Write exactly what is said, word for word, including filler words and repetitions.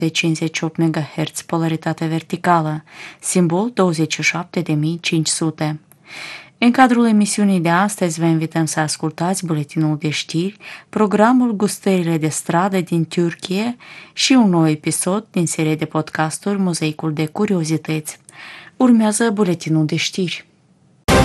cincizeci și opt megahertz, polaritate verticală, simbol douăzeci și șapte de mii cinci sute. În cadrul emisiunii de astăzi vă invităm să ascultați buletinul de știri, programul Gustările de stradă din Turcia și un nou episod din serie de podcasturi Mozaicul de curiozități. Urmează buletinul de știri.